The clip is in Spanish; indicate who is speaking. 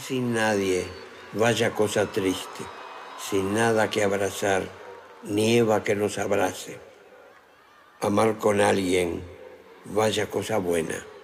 Speaker 1: sin nadie, vaya cosa triste, sin nada que abrazar, nieva que nos abrace. Amar con alguien, vaya cosa buena.